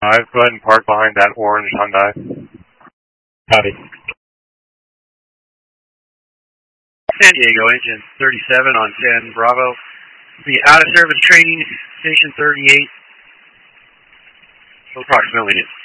Go ahead and park behind that orange Hyundai. Copy. San Diego, engine 37 on 10 Bravo. The out of service training, station 38. Approximately